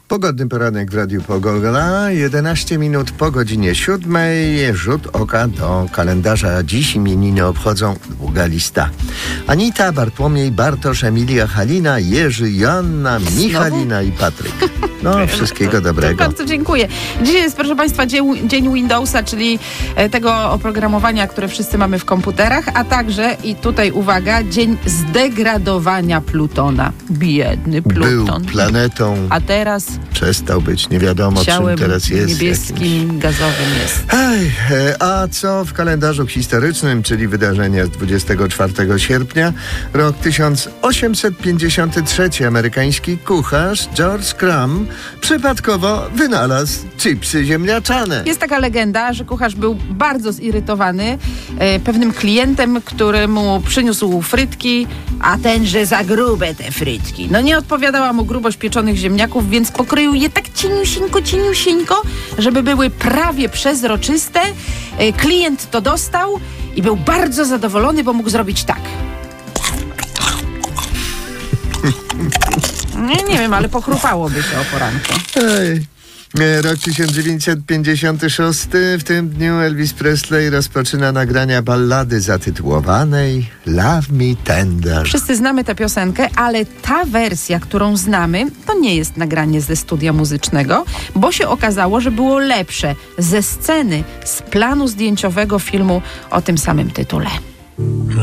Pogodny poranek w Radiu Pogoda, 11 minut po godzinie 7. Rzut oka do kalendarza. Dziś imieniny obchodzą długa lista. Anita, Bartłomiej, Bartosz, Emilia, Halina, Jerzy, Joanna, Michalina i Patryk. No, wszystkiego dobrego. Bardzo dziękuję. Dzisiaj jest, proszę Państwa, dzień Windowsa, czyli tego oprogramowania, które wszyscy mamy w komputerach, a także, i tutaj uwaga, dzień zdegradowania Plutona. Biedny Pluton. Był planetą. A teraz przestał być, nie wiadomo czym teraz jest. Niebieskim, gazowym jest. A co w kalendarzu historycznym, czyli wydarzenia z 24 sierpnia, rok 1853, amerykański kucharz George Crumb przypadkowo wynalazł chipsy ziemniaczane. Jest taka legenda, że kucharz był bardzo zirytowany pewnym klientem, który mu przyniósł frytki, a tenże za grube te frytki. No nie odpowiadała mu grubość pieczonych ziemniaków, więc pokrył je tak cieniusieńko, żeby były prawie przezroczyste. Klient to dostał i był bardzo zadowolony, bo mógł zrobić tak. Nie wiem, ale pochrupałoby się o poranku. Rok 1956. W tym dniu Elvis Presley rozpoczyna nagrania ballady zatytułowanej Love Me Tender. Wszyscy znamy tę piosenkę, ale ta wersja, którą znamy, to nie jest nagranie ze studia muzycznego, bo się okazało, że było lepsze ze sceny, z planu zdjęciowego filmu o tym samym tytule.